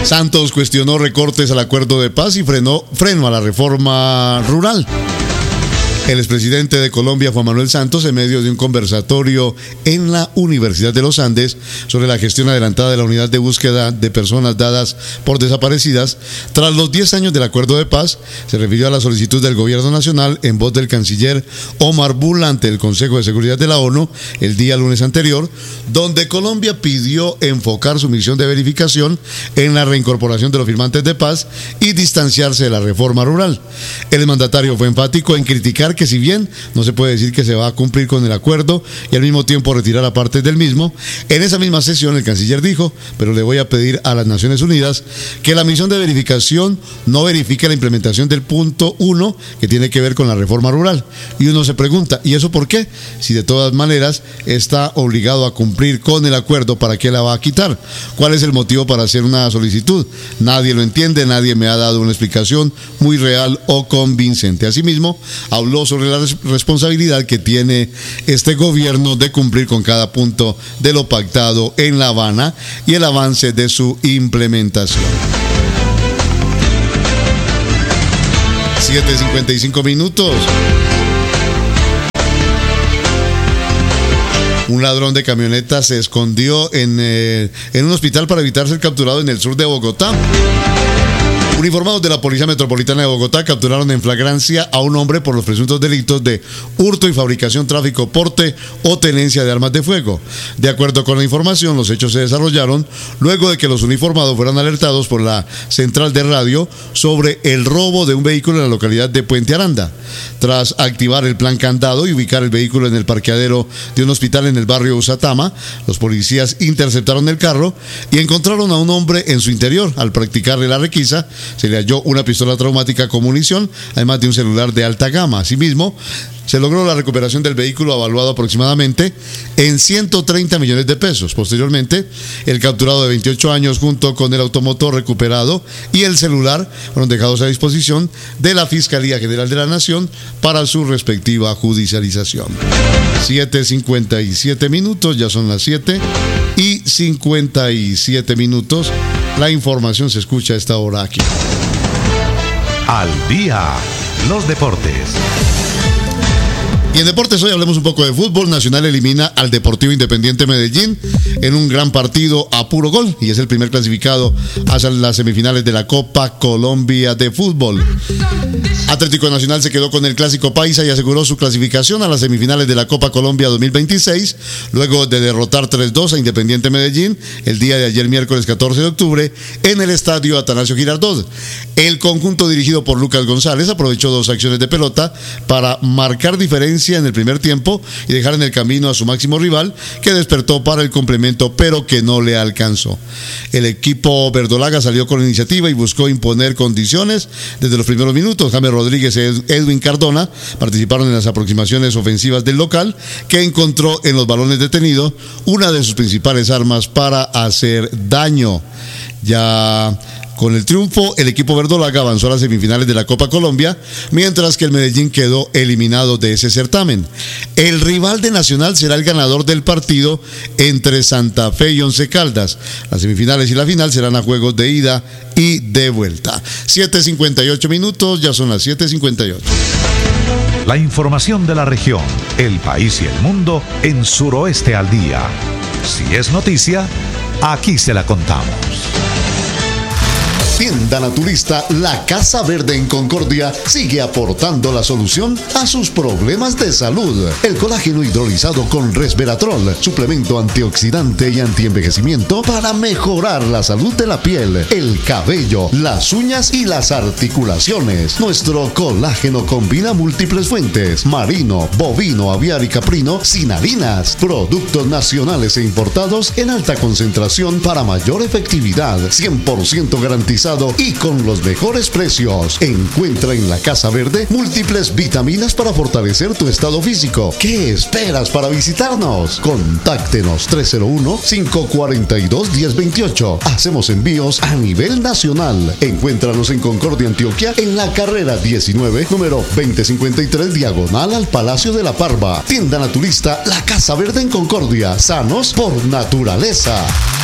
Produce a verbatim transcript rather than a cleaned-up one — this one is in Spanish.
Santos cuestionó recortes al acuerdo de paz y frenó freno a la reforma rural. El expresidente de Colombia, Juan Manuel Santos, en medio de un conversatorio en la Universidad de los Andes sobre la gestión adelantada de la unidad de búsqueda de personas dadas por desaparecidas, tras los diez años del acuerdo de paz, se refirió a la solicitud del gobierno nacional en voz del canciller Omar Bull ante el Consejo de Seguridad de la ONU el día lunes anterior, donde Colombia pidió enfocar su misión de verificación en la reincorporación de los firmantes de paz y distanciarse de la reforma rural. El mandatario fue enfático en criticar que si bien no se puede decir que se va a cumplir con el acuerdo y al mismo tiempo retirar a partes del mismo, en esa misma sesión el canciller dijo, pero le voy a pedir a las Naciones Unidas que la misión de verificación no verifique la implementación del punto uno que tiene que ver con la reforma rural. Y uno se pregunta, ¿y eso por qué? Si de todas maneras está obligado a cumplir con el acuerdo, ¿para qué la va a quitar? ¿Cuál es el motivo para hacer una solicitud? Nadie lo entiende, nadie me ha dado una explicación muy real o convincente. Asimismo, habló sobre la responsabilidad que tiene este gobierno de cumplir con cada punto de lo pactado en La Habana y el avance de su implementación. siete cincuenta y cinco minutos. Un ladrón de camionetas se escondió en, eh, en un hospital para evitar ser capturado en el sur de Bogotá. Uniformados de la Policía Metropolitana de Bogotá capturaron en flagrancia a un hombre por los presuntos delitos de hurto y fabricación, tráfico, porte o tenencia de armas de fuego. De acuerdo con la información, los hechos se desarrollaron luego de que los uniformados fueran alertados por la central de radio sobre el robo de un vehículo en la localidad de Puente Aranda. Tras activar el plan candado y ubicar el vehículo en el parqueadero de un hospital en el barrio Usatama, los policías interceptaron el carro y encontraron a un hombre en su interior. Al practicarle la requisa, se le halló una pistola traumática con munición, además de un celular de alta gama. Asimismo, se logró la recuperación del vehículo evaluado aproximadamente en ciento treinta millones de pesos. Posteriormente, el capturado de veintiocho años junto con el automotor recuperado y el celular fueron dejados a disposición de la Fiscalía General de la Nación para su respectiva judicialización. siete cincuenta y siete minutos, ya son las siete y cincuenta y siete minutos. La información se escucha a esta hora aquí. Al día, los deportes. Y en deportes hoy hablemos un poco de fútbol. Nacional elimina al Deportivo Independiente Medellín en un gran partido a puro gol y es el primer clasificado hacia las semifinales de la Copa Colombia de Fútbol. Atlético Nacional se quedó con el Clásico Paisa y aseguró su clasificación a las semifinales de la Copa Colombia dos mil veintiséis luego de derrotar tres dos a Independiente Medellín el día de ayer, miércoles catorce de octubre, en el estadio Atanasio Girardot. El conjunto dirigido por Lucas González aprovechó dos acciones de pelota para marcar diferencia en el primer tiempo y dejar en el camino a su máximo rival, que despertó para el complemento pero que no le alcanzó. El equipo verdolaga salió con la iniciativa y buscó imponer condiciones desde los primeros minutos. James Rodríguez y Edwin Cardona participaron en las aproximaciones ofensivas del local, que encontró en los balones detenidos una de sus principales armas para hacer daño. Ya con el triunfo, el equipo verdolaga avanzó a las semifinales de la Copa Colombia, mientras que el Medellín quedó eliminado de ese certamen. El rival de Nacional será el ganador del partido entre Santa Fe y Once Caldas. Las semifinales y la final serán a juegos de ida y de vuelta. siete cincuenta y ocho minutos, ya son las siete cincuenta y ocho. La información de la región, el país y el mundo en Suroeste al Día. Si es noticia, aquí se la contamos. Tienda Naturista La Casa Verde en Concordia sigue aportando la solución a sus problemas de salud. El colágeno hidrolizado con resveratrol, suplemento antioxidante y antienvejecimiento para mejorar la salud de la piel, el cabello, las uñas y las articulaciones. Nuestro colágeno combina múltiples fuentes: marino, bovino, aviar y caprino, sin harinas. Productos nacionales e importados en alta concentración para mayor efectividad, cien por ciento garantizado y con los mejores precios. Encuentra en La Casa Verde múltiples vitaminas para fortalecer tu estado físico. ¿Qué esperas para visitarnos? Contáctenos tres cero uno, cinco cuatro dos, uno cero dos ocho. Hacemos envíos a nivel nacional. Encuéntranos en Concordia, Antioquia, en la carrera diecinueve, número veinte cincuenta y tres, diagonal al Palacio de la Parva. Tienda Naturista La Casa Verde en Concordia. Sanos por naturaleza.